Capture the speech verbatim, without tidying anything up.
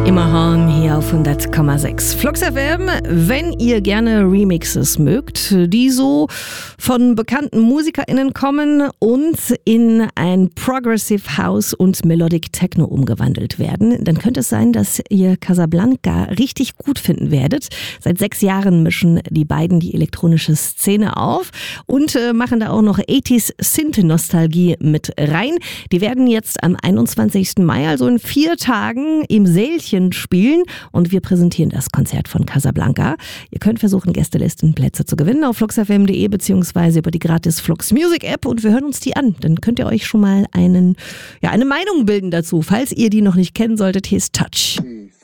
Immerhorn hier auf hundert Komma sechs. Flux F M, wenn ihr gerne Remixes mögt, die so von bekannten MusikerInnen kommen und in ein Progressive House und Melodic Techno umgewandelt werden, dann könnte es sein, dass ihr Casablanca richtig gut finden werdet. Seit sechs Jahren mischen die beiden die elektronische Szene auf und äh, machen da auch noch achtziger Synth-Nostalgie mit rein. Die werden jetzt am einundzwanzigsten Mai, also in vier Tagen, im Sälchen spielen und wir präsentieren das Konzert von Casablanca. Ihr könnt versuchen, Gästelistenplätze zu gewinnen auf flux f m punkt d e beziehungsweise über die gratis Flux Music App und wir hören uns die an. Dann könnt ihr euch schon mal einen, ja, eine Meinung bilden dazu, falls ihr die noch nicht kennen solltet. Hier ist Touch.